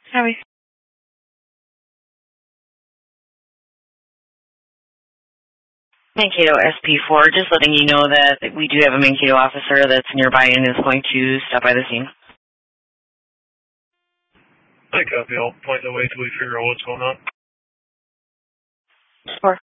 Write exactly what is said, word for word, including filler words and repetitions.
Harry. Mankato S P four, just letting you know that we do have a Mankato officer that's nearby and is going to stop by the scene. I copy. I'll point the way till we figure out what's going on. Four.